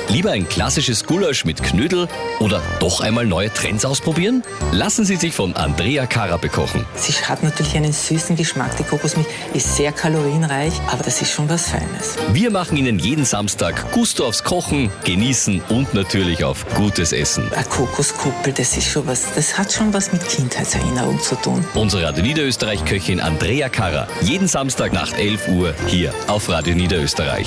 Lieber ein klassisches Gulasch mit Knödel oder doch einmal neue Trends ausprobieren? Lassen Sie sich von Andrea Karrer bekochen. Sie hat natürlich einen süßen Geschmack. Die Kokosmilch ist sehr kalorienreich, aber das ist schon was Feines. Wir machen Ihnen jeden Samstag Gusto aufs Kochen, Genießen und natürlich auf gutes Essen. Eine Kokoskuppel, das ist schon was, das hat schon was mit Kindheitserinnerung zu tun. Unsere Radio Niederösterreich-Köchin Andrea Karrer. Jeden Samstag nach 11 Uhr hier auf Radio Niederösterreich.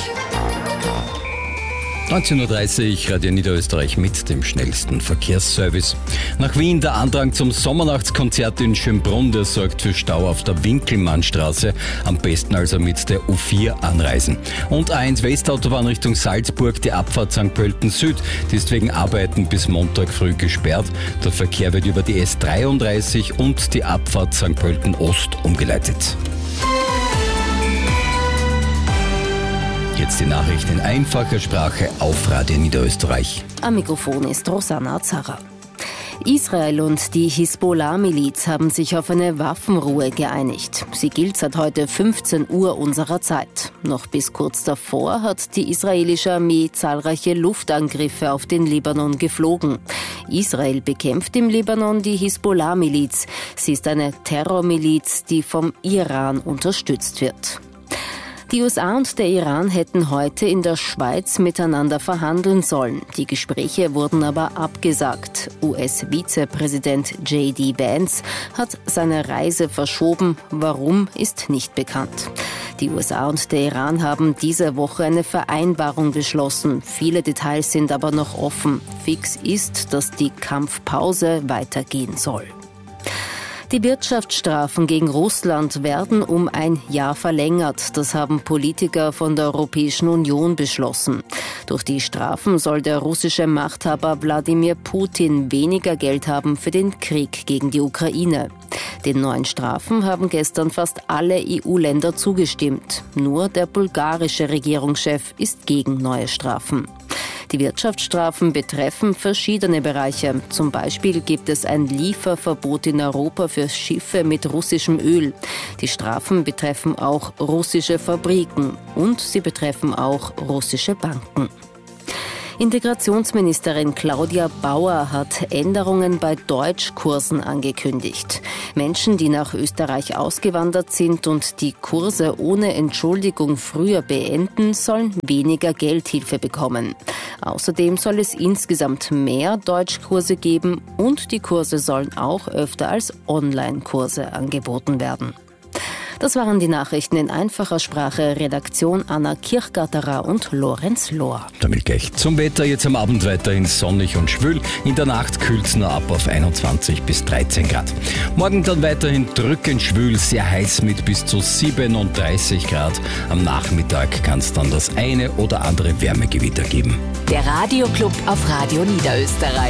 19.30 Uhr, Radio Niederösterreich mit dem schnellsten Verkehrsservice. Nach Wien der Andrang zum Sommernachtskonzert in Schönbrunn, der sorgt für Stau auf der Winkelmannstraße. Am besten also mit der U4 anreisen. Und A1 Westautobahn Richtung Salzburg, die Abfahrt St. Pölten Süd, die ist wegen Arbeiten bis Montag früh gesperrt. Der Verkehr wird über die S33 und die Abfahrt St. Pölten Ost umgeleitet. Jetzt die Nachricht in einfacher Sprache auf Radio Niederösterreich. Am Mikrofon ist Rosanna Zarra. Israel und die Hisbollah-Miliz haben sich auf eine Waffenruhe geeinigt. Sie gilt seit heute 15 Uhr unserer Zeit. Noch bis kurz davor hat die israelische Armee zahlreiche Luftangriffe auf den Libanon geflogen. Israel bekämpft im Libanon die Hisbollah-Miliz. Sie ist eine Terrormiliz, die vom Iran unterstützt wird. Die USA und der Iran hätten heute in der Schweiz miteinander verhandeln sollen. Die Gespräche wurden aber abgesagt. US-Vizepräsident J.D. Vance hat seine Reise verschoben. Warum, ist nicht bekannt. Die USA und der Iran haben diese Woche eine Vereinbarung beschlossen. Viele Details sind aber noch offen. Fix ist, dass die Kampfpause weitergehen soll. Die Wirtschaftsstrafen gegen Russland werden um ein Jahr verlängert. Das haben Politiker von der Europäischen Union beschlossen. Durch die Strafen soll der russische Machthaber Wladimir Putin weniger Geld haben für den Krieg gegen die Ukraine. Den neuen Strafen haben gestern fast alle EU-Länder zugestimmt. Nur der bulgarische Regierungschef ist gegen neue Strafen. Die Wirtschaftsstrafen betreffen verschiedene Bereiche. Zum Beispiel gibt es ein Lieferverbot in Europa für Schiffe mit russischem Öl. Die Strafen betreffen auch russische Fabriken und sie betreffen auch russische Banken. Integrationsministerin Claudia Bauer hat Änderungen bei Deutschkursen angekündigt. Menschen, die nach Österreich ausgewandert sind und die Kurse ohne Entschuldigung früher beenden, sollen weniger Geldhilfe bekommen. Außerdem soll es insgesamt mehr Deutschkurse geben und die Kurse sollen auch öfter als Online-Kurse angeboten werden. Das waren die Nachrichten in einfacher Sprache. Redaktion Anna Kirchgatterer und Lorenz Lohr. Damit gleich zum Wetter. Jetzt am Abend weiterhin sonnig und schwül. In der Nacht kühlt es nur ab auf 21 bis 13 Grad. Morgen dann weiterhin drückend schwül, sehr heiß mit bis zu 37 Grad. Am Nachmittag kann es dann das eine oder andere Wärmegewitter geben. Der Radioclub auf Radio Niederösterreich.